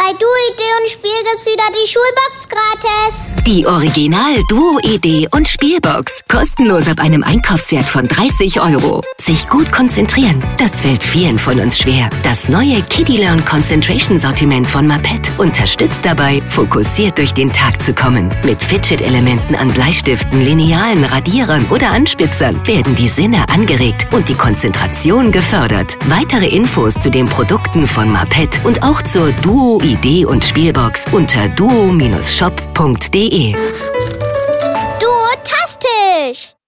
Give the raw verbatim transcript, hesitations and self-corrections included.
Bei Duo, Idee und Spiel gibt's wieder die Schulbox gratis. Die Original Duo, Idee und Spielbox. Kostenlos ab einem Einkaufswert von dreißig Euro. Sich gut konzentrieren, das fällt vielen von uns schwer. Das neue Kiddie Learn Concentration Sortiment von Mapet unterstützt dabei, fokussiert durch den Tag zu kommen. Mit Fidget-Elementen an Bleistiften, Linealen, Radierern oder Anspitzern werden die Sinne angeregt und die Konzentration gefördert. Weitere Infos zu den Produkten von Mapet und auch zur Duo, Idee und Spielbox unter duo Bindestrich shop punkt de. Duo-tastisch!